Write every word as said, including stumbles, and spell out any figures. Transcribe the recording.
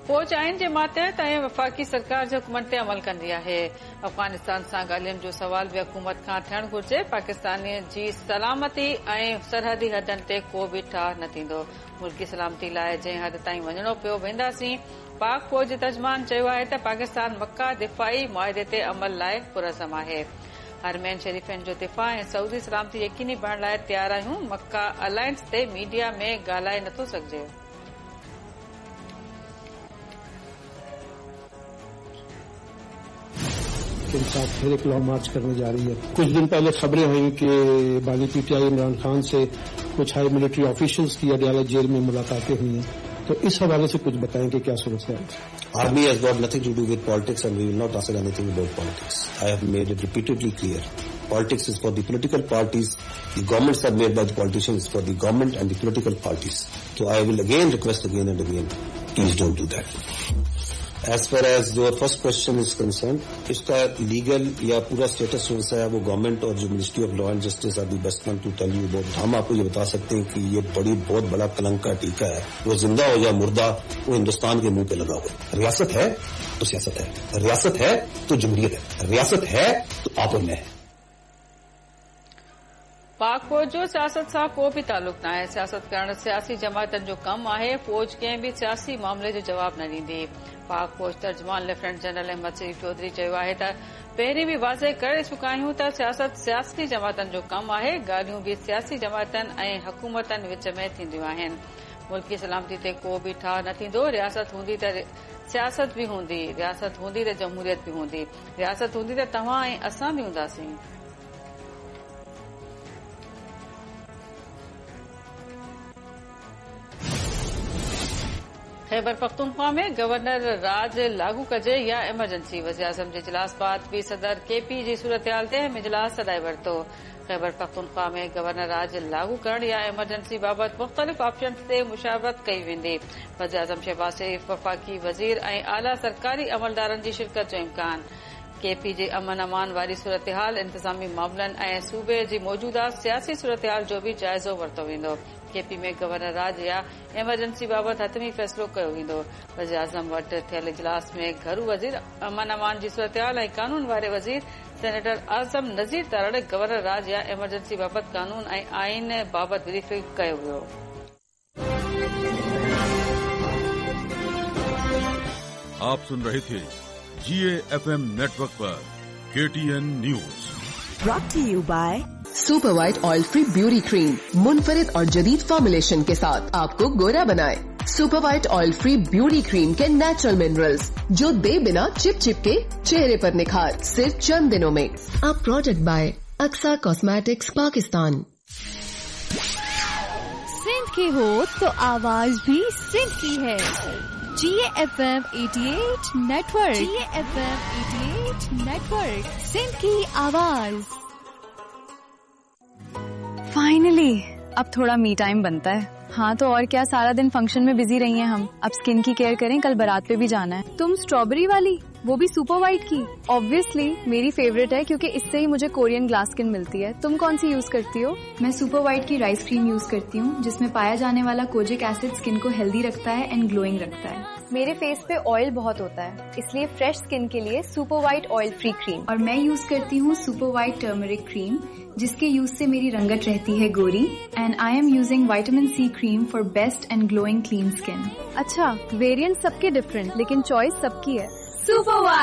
फौज आइन जे मातहत ऐं वफ़ाक़ी सरकार जे हुकुमनि ते अमल कंदी आहे। अफ़गानिस्तान सां ॻाल्हियुनि जो सवाल बि हुकूमत खां थियणु घुर्जे। पाकिस्तानियुनि जी सलामती ऐं सरहदी हदनि ते को बि ठाह न थींदो। मुल्की सलामती लाइ जंहिं हद ताईं वञणो पियो वेंदासीं। पाक फौज जे तर्जुमान चयो आहे त पाकिस्तान मक्का दिफ़ाई मुआहिदे ते अमल लाइ पुरज़म आहे। हरमैन शरीफ़नि जो दिफ़ा ऐं सऊदी सलामती यकीनी बणण लाइ तयार आहियूं। मक्का अलायंस ते मीडिया में ॻाल्हाए नथो सघिजे। के साथ फिर एक लॉन्ग मार्च करने जा रही है। कुछ दिन पहले खबरें हुई कि बानी पीटीआई इमरान खान से कुछ हाई मिलिट्री ऑफिशियल्स की अडयाला जेल में मुलाकातें हुई हैं, तो इस हवाले से कुछ बताएं कि क्या सूरत है। Army has got nothing to do with politics and we will not answer anything about politics. I have made it repeatedly clear. Politics is for the political parties. The governments are made by the politicians for the government and the political parties. So I will again request again and again, please don't do that. As far as your first question is concerned, इसका legal या पूरा status कौन सा है वो government और जो ministry of law and justice are the best man to tell you about. हम आपको ये बता सकते हैं कि ये बड़ी बहुत बड़ा कलंक का टीका है। वो जिंदा हो या मुर्दा वो हिंदुस्तान के मुंह पे लगा हुआ है। रियासत है तो सियासत है, रियासत है तो जमहूरियत है, रियासत है तो आप और मैं है। पाक फौज जो सियासत सां को बि तालुक न आहे। सियासत करण सियासी जमातनि जो कमु आहे। फौज कंहिं बि सियासी मामले जो जवाब न ॾींदी। पाक फौज तर्जुमान लेफ्टिनेंट जनरल अहमद शरीफ चौधरी चयो आहे त पहिरीं बि वाज़े करे चुका आहियूं त सियासत सियासी जमातनि जो कमु आहे। ॻाल्हियूं बि सियासी जमातनि ऐं हुकूमतनि विच में थींदियूं आहिनि। मुल्की सलामती ते को बि ठाह न थींदो। रियासत हूंदी त सियासत बि हूंदी, रियासत हूंदी त जमहूरियत बि हूंदी, रियासत हूंदी त तव्हां ऐं असां बि हूंदासीं। खैबर पख्तूनख्वा में गवर्नर राज लागू कजे या इमरजेंसी। वज़ीर आज़म जे इजलास बाद बि सदर केपी जी सूरतहाल ते अहम इजलास सदाए वरितो। खैबर पख्तूनख्वा में गवर्नर राज लागू करण या इमरजेंसी बाबति मुख़्तलिफ़ ऑप्शन्स ते मुशावरत कई वेंदी। वज़ीर आज़म शहबाज शरीफ, वफ़ाक़ी वज़ीर ऐं आला सरकारी अमलदारनि जी शिरकत जो इम्कान। केपी जे अमन अमान वारी सूरतहाल, इंतज़ामी मामलनि ऐं सूबे जी मौजूदा सियासी सूरतहाल जो बि जाइज़ो वरितो वेंदो। केपी में गवर्नर राज या इमरजेंसी बाबति हतमी फ़ैसिलो कयो वेंदो। वज़ीर आज़म वटि थियल इजलास में घरू वज़ीर अमन अमान जी सूरतहाल ऐं कानून वारे वज़ीर सेनेटर आज़म नज़ीर तारड़ गवर्नर राज या इमरजेंसी बाबति कानून ऐं आइन बाबति ब्रीफिंग कयो वियो। आप सुन रहे थे जीए एफएम नेटवर्क पर KTN news. Brought to you by super white oil free beauty cream, मुनफरिद और जदीद फॉर्मुलेशन के साथ आपको गोरा बनाए। Super white oil free beauty cream के नेचुरल मिनरल्स जो दे बिना चिप चिप के चेहरे पर निखार सिर्फ चंद दिनों में। अब product bye Aqsa cosmetics Pakistan. Sindh की हो तो आवाज भी सिंध की है। जीए एफएम अठासी नेटवर्क, जीए एफएम अठासी नेटवर्क, सिंध की आवाज। फाइनली अब थोड़ा मी टाइम बनता है। हाँ तो और क्या, सारा दिन फंक्शन में बिजी रही हैं हम। अब स्किन की केयर करें, कल बारात पे भी जाना है। तुम स्ट्रॉबेरी वाली, वो भी सुपर वाइट की? ऑब्वियसली मेरी फेवरेट है क्योंकि इससे ही मुझे कोरियन ग्लास स्किन मिलती है। तुम कौन सी यूज करती हो? मैं सुपर वाइट की राइस क्रीम यूज करती हूँ जिसमें पाया जाने वाला कोजिक एसिड स्किन को हेल्दी रखता है एंड ग्लोइंग रखता है। मेरे फेस पे ऑयल बहुत होता है, इसलिए फ्रेश स्किन के लिए super white oil free cream. और मैं यूज करती हूँ सुपर वाइट टर्मरिक क्रीम जिसके यूज से मेरी रंगत रहती है गोरी। And I am using vitamin C cream for best and glowing clean skin. अच्छा, वेरिएंट सबके डिफरेंट लेकिन चॉइस सबकी है। Super white.